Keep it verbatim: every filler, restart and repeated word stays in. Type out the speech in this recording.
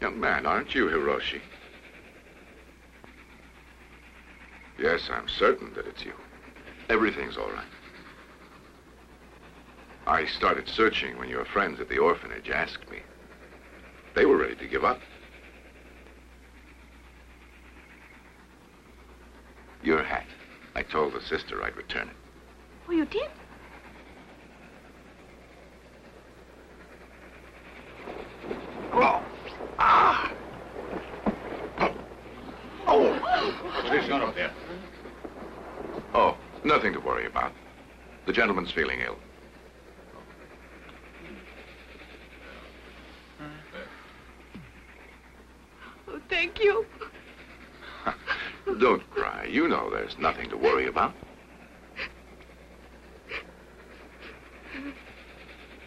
Young man, aren't you Hiroshi? Yes, I'm certain that it's you. Everything's all right. I started searching when your friends at the orphanage asked me. They were ready to give up. Your hat. I told the sister I'd return it. Oh, you did? Oh! Ah! Oh! What's this gun up there? Oh, nothing to worry about. The gentleman's feeling ill. Oh, thank you. Don't cry. You know there's nothing to worry about.